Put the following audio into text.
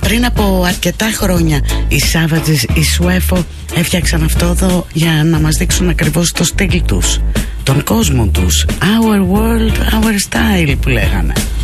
Πριν από αρκετά χρόνια οι Savages, οι Suefo έφτιαξαν αυτό εδώ για να μας δείξουν ακριβώς το στυλ τους, τον κόσμο τους. Our world, our style που λέγανε.